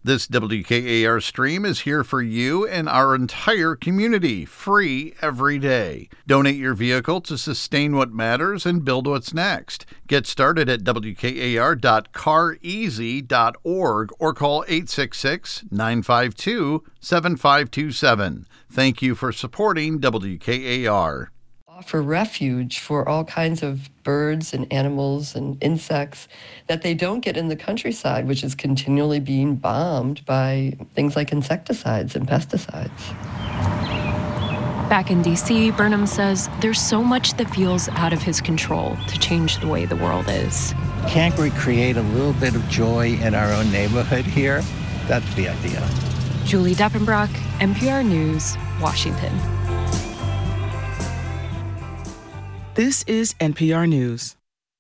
This WKAR stream is here for you and our entire community, free every day. Donate your vehicle to sustain what matters and build what's next. Get started at wkar.careasy.org or call 866-952-7527. Thank you for supporting WKAR. Offer refuge for all kinds of birds and animals and insects that they don't get in the countryside, which is continually being bombed by things like insecticides and pesticides. Back in D.C., Burnham says there's so much that feels out of his control to change the way the world is. Can't we create a little bit of joy in our own neighborhood here? That's the idea. Julie Deppenbrock, NPR News, Washington. This is NPR News.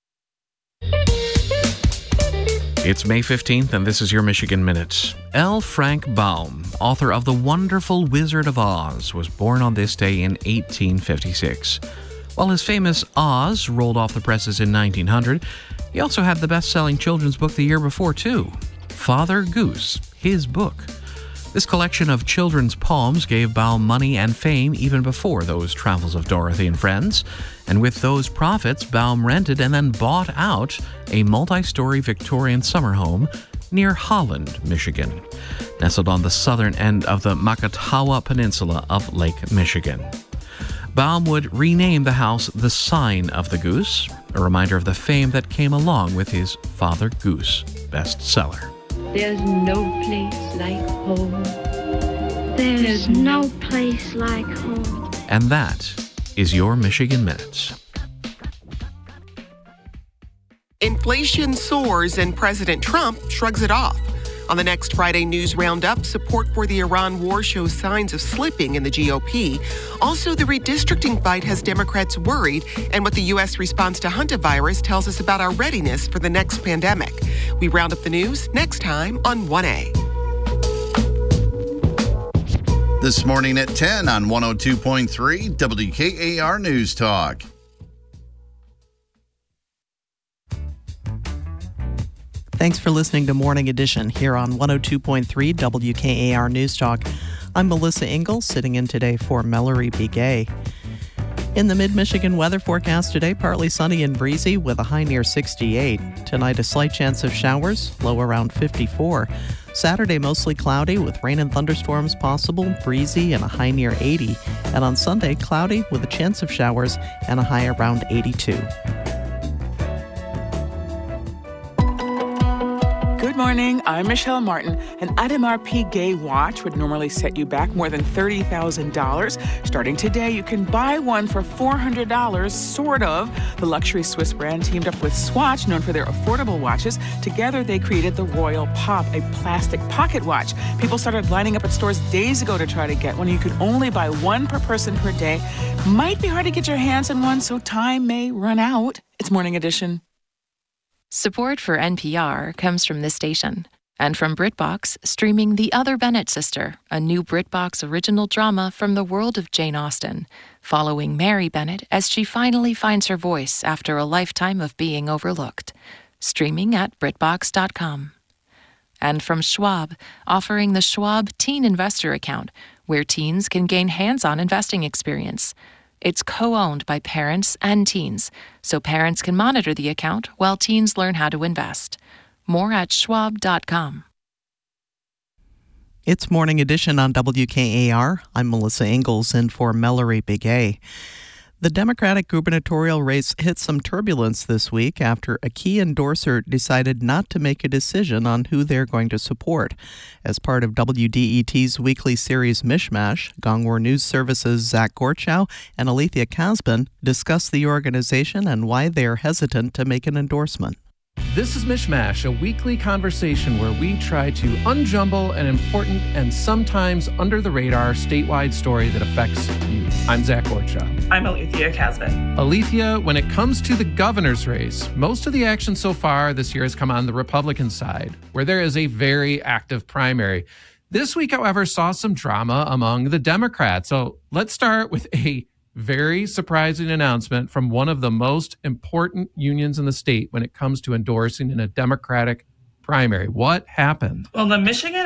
It's May 15th, and this is your Michigan Minute. L. Frank Baum, author of The Wonderful Wizard of Oz, was born on this day in 1856. While his famous Oz rolled off the presses in 1900, he also had the best-selling children's book the year before, too, Father Goose, his book. This collection of children's poems gave Baum money and fame even before those Travels of Dorothy and Friends. And with those profits, Baum rented and then bought out a multi-story Victorian summer home near Holland, Michigan, nestled on the southern end of the Makatawa Peninsula of Lake Michigan. Baum would rename the house the Sign of the Goose, a reminder of the fame that came along with his Father Goose bestseller. There's no place like home. There's no place like home. And that is your Michigan Minute. Inflation soars and President Trump shrugs it off. On the next Friday News Roundup, support for the Iran war shows signs of slipping in the GOP. Also, the redistricting fight has Democrats worried, and what the U.S. response to hantavirus tells us about our readiness for the next pandemic. We round up the news next time on 1A. This morning at 10 on 102.3 WKAR News Talk. Thanks for listening to Morning Edition here on 102.3 WKAR News Talk. I'm Melissa Ingalls, sitting in today for Mallory Begay. In the mid-Michigan weather forecast today, partly sunny and breezy with a high near 68. Tonight, a slight chance of showers, low around 54. Saturday, mostly cloudy with rain and thunderstorms possible, breezy and a high near 80. And on Sunday, cloudy with a chance of showers and a high around 82. Good morning, I'm Michelle Martin. An MRP Gay watch would normally set you back more than $30,000. Starting today, you can buy one for $400, sort of. The luxury Swiss brand teamed up with Swatch, known for their affordable watches. Together, they created the Royal Pop, a plastic pocket watch. People started lining up at stores days ago to try to get one. You could only buy one per person per day. Might be hard to get your hands on one, so time may run out. It's Morning Edition. Support for NPR comes from this station and from BritBox, streaming The Other Bennett Sister, a new BritBox original drama from the world of Jane Austen, following Mary Bennett as she finally finds her voice after a lifetime of being overlooked. Streaming at BritBox.com. And from Schwab, offering the Schwab Teen Investor Account, where teens can gain hands-on investing experience. It's co-owned by parents and teens, so parents can monitor the account while teens learn how to invest. More at schwab.com. It's Morning Edition on WKAR. I'm Melissa Ingalls in for Mallory Begay. The Democratic gubernatorial race hit some turbulence this week after a key endorser decided not to make a decision on who they're going to support. As part of WDET's weekly series Mishmash, Gongwar News Service's Zach Gorchow and Alethea Casbin discuss the organization and why they are hesitant to make an endorsement. This is Mishmash, a weekly conversation where we try to unjumble an important and sometimes under-the-radar statewide story that affects you. I'm Zach Gorchow. I'm Alethea Casbin. Alethea, when it comes to the governor's race, most of the action so far this year has come on the Republican side, where there is a very active primary. This week, however, saw some drama among the Democrats. So let's start with a very surprising announcement from one of the most important unions in the state when it comes to endorsing in a Democratic primary. What happened? Well, the Michigan